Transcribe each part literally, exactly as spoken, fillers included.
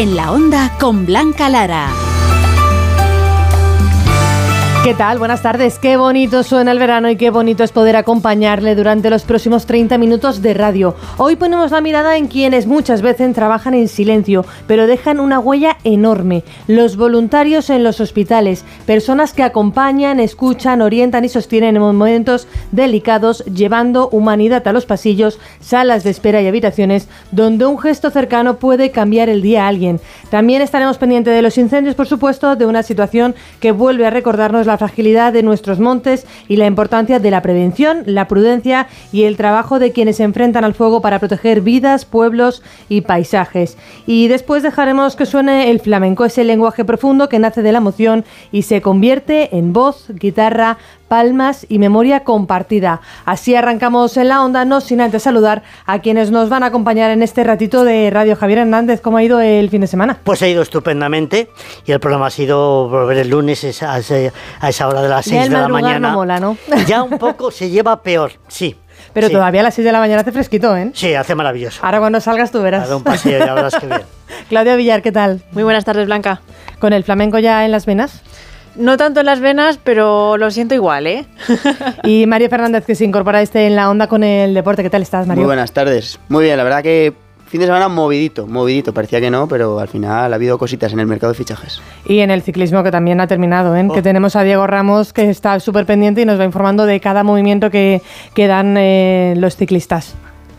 En la Onda con Blanca Lara. ¿Qué tal? Buenas tardes. Qué bonito suena el verano y qué bonito es poder acompañarle durante los próximos treinta minutos de radio. Hoy ponemos la mirada en quienes muchas veces trabajan en silencio, pero dejan una huella enorme. Los voluntarios en los hospitales, personas que acompañan, escuchan, orientan y sostienen en momentos delicados, llevando humanidad a los pasillos, salas de espera y habitaciones, donde un gesto cercano puede cambiar el día a alguien. También estaremos pendientes de los incendios, por supuesto, de una situación que vuelve a recordarnos la fragilidad de nuestros montes y la importancia de la prevención, la prudencia y el trabajo de quienes se enfrentan al fuego para proteger vidas, pueblos y paisajes. Y después dejaremos que suene el flamenco, ese lenguaje profundo que nace de la emoción y se convierte en voz, guitarra, palmas y memoria compartida. Así arrancamos en la Onda, no sin antes saludar a quienes nos van a acompañar en este ratito de radio. Javier Hernández, ¿cómo ha ido el fin de semana? Pues ha ido estupendamente y el programa ha sido volver el lunes a, ese, a esa hora de las seis de la mañana. No mola, ¿no? Ya un poco se lleva peor, sí. Pero sí. Todavía a las seis de la mañana hace fresquito, ¿eh? Sí, hace maravilloso. Ahora cuando salgas tú verás. A dar un paseo, ya verás que bien. Claudia Villar, ¿qué tal? Muy buenas tardes, Blanca. ¿Con el flamenco ya en las venas? No tanto en las venas, pero lo siento igual, ¿eh? Y Mario Fernández, que se incorpora este en la Onda con el deporte. ¿Qué tal estás, Mario? Muy buenas tardes. Muy bien, la verdad que fin de semana movidito, movidito. Parecía que no, pero al final ha habido cositas en el mercado de fichajes. Y en el ciclismo, que también ha terminado, ¿eh? Oh. Que tenemos a Diego Ramos, que está súper pendiente y nos va informando de cada movimiento que, que dan eh, los ciclistas.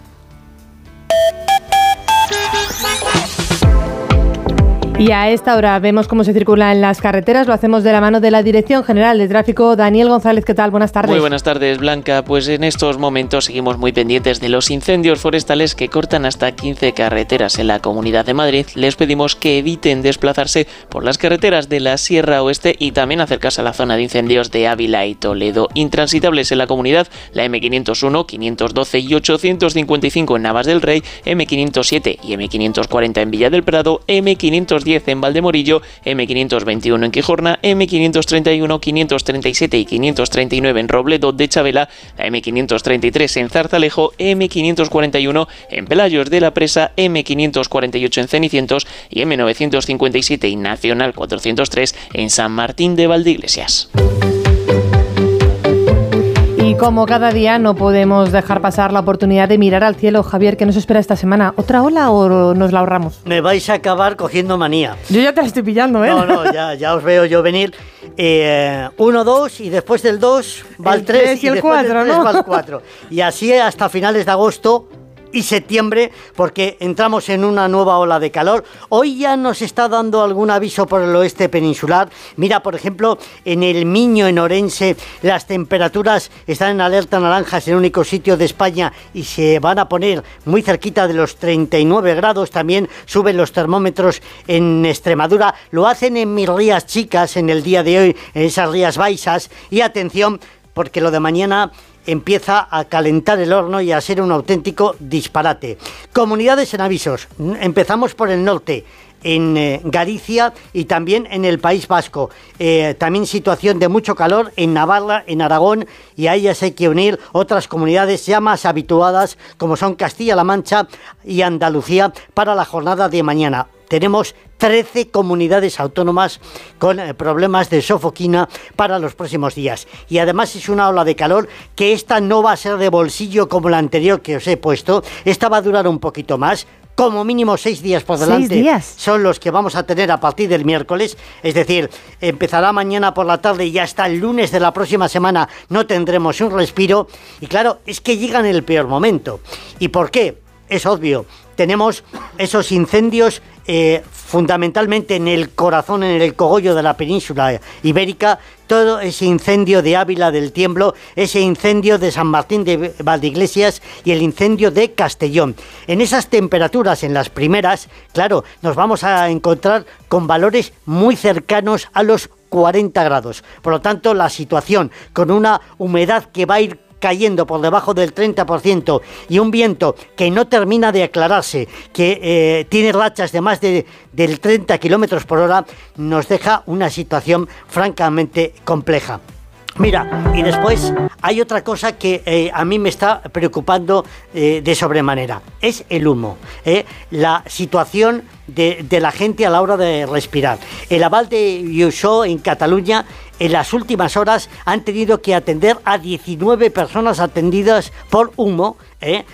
Y a esta hora vemos cómo se circula en las carreteras. Lo hacemos de la mano de la Dirección General de Tráfico. Daniel González, ¿qué tal? Buenas tardes. Muy buenas tardes, Blanca. Pues en estos momentos seguimos muy pendientes de los incendios forestales que cortan hasta quince carreteras en la Comunidad de Madrid. Les pedimos que eviten desplazarse por las carreteras de la Sierra Oeste y también acercarse a la zona de incendios de Ávila y Toledo. Intransitables en la comunidad, la eme quinientos uno, quinientos doce y ochocientos cincuenta y cinco en Navas del Rey, eme quinientos siete y eme quinientos cuarenta en Villa del Prado, eme quinientos diez en Valdemorillo, eme quinientos veintiuno en Quijorna, eme quinientos treinta y uno, quinientos treinta y siete y quinientos treinta y nueve en Robledo de Chabela, la eme quinientos treinta y tres en Zarzalejo, eme quinientos cuarenta y uno en Pelayos de la Presa, eme quinientos cuarenta y ocho en Cenicientos y eme novecientos cincuenta y siete y Nacional cuatrocientos tres en San Martín de Valdeiglesias. Y como cada día no podemos dejar pasar la oportunidad de mirar al cielo. Javier, ¿qué nos espera esta semana? ¿Otra ola o nos la ahorramos? Me vais a acabar cogiendo manía. Yo ya te la estoy pillando, ¿eh? No, no, ya, ya os veo yo venir. Eh, uno, dos y después del dos va el tres y, y el cuatro, ¿no? Va el cuatro. Y así hasta finales de agosto y septiembre, porque entramos en una nueva ola de calor. Hoy ya nos está dando algún aviso por el oeste peninsular. Mira, por ejemplo, en el Miño, en Orense, las temperaturas están en alerta naranja, es el único sitio de España, y se van a poner muy cerquita de los treinta y nueve grados. También suben los termómetros en Extremadura. Lo hacen en mis rías chicas en el día de hoy, en esas rías baixas. Y atención, porque lo de mañana empieza a calentar el horno y a ser un auténtico disparate. Comunidades en avisos. Empezamos por el norte, en eh, Galicia y también en el País Vasco. Eh, también situación de mucho calor en Navarra, en Aragón, y a ellas hay que unir otras comunidades ya más habituadas, como son Castilla-La Mancha y Andalucía, para la jornada de mañana. Tenemos trece comunidades autónomas con eh, problemas de sofoquina para los próximos días. Y además es una ola de calor que esta no va a ser de bolsillo como la anterior que os he puesto. Esta va a durar un poquito más. Como mínimo seis días por delante. ¿Seis días? Son los que vamos a tener a partir del miércoles. Es decir, empezará mañana por la tarde y hasta el lunes de la próxima semana no tendremos un respiro. Y claro, es que llega en el peor momento. ¿Y por qué? Es obvio. Tenemos esos incendios eh, fundamentalmente en el corazón, en el cogollo de la península ibérica, todo ese incendio de Ávila del Tiemblo, ese incendio de San Martín de Valdeiglesias y el incendio de Castellón. En esas temperaturas, en las primeras, claro, nos vamos a encontrar con valores muy cercanos a los cuarenta grados. Por lo tanto, la situación con una humedad que va a ir cayendo por debajo del treinta por ciento y un viento que no termina de aclararse, que eh, tiene rachas de más de, del treinta kilómetros por hora, nos deja una situación francamente compleja. Mira, y después hay otra cosa que eh, a mí me está preocupando eh, de sobremanera, es el humo, eh, la situación de, de la gente a la hora de respirar. El Aval de Lluçà en Cataluña en las últimas horas han tenido que atender a diecinueve personas atendidas por humo, eh,